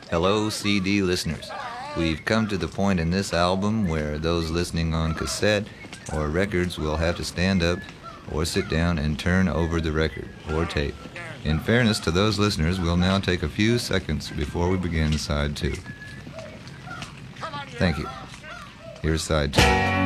Hello, CD listeners. We've come to the point in this album where those listening on cassette or records will have to stand up or sit down and turn over the record or tape. In fairness to those listeners, we'll now take a few seconds before we begin side two. Thank you. Here's side two.